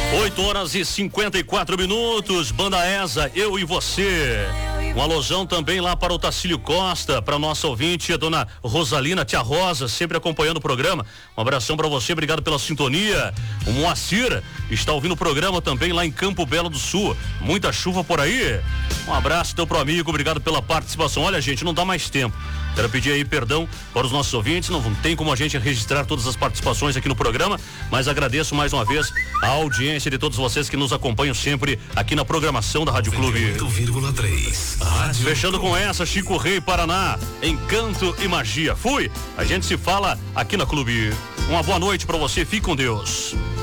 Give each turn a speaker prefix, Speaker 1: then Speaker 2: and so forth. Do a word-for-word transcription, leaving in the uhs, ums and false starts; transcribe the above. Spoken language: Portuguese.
Speaker 1: oito horas e cinquenta e quatro minutos, Banda Esa, eu e você. Um alôzão também lá para o Tacílio Costa, para nossa ouvinte, a dona Rosalina, tia Rosa, sempre acompanhando o programa. Um abração para você, obrigado pela sintonia. O Moacir está ouvindo o programa também lá em Campo Belo do Sul. Muita chuva por aí. Um abraço então pro amigo, obrigado pela participação. Olha, gente, não dá mais tempo. Quero pedir aí perdão para os nossos ouvintes, não tem como a gente registrar todas as participações aqui no programa, mas agradeço mais uma vez a audiência de todos vocês que nos acompanham sempre aqui na programação da Rádio Clube.
Speaker 2: oito vírgula três.
Speaker 1: Fechando com essa, Chico Rei, Paraná, Encanto e Magia. Fui, a gente se fala aqui na Clube. Uma boa noite para você, fique com Deus.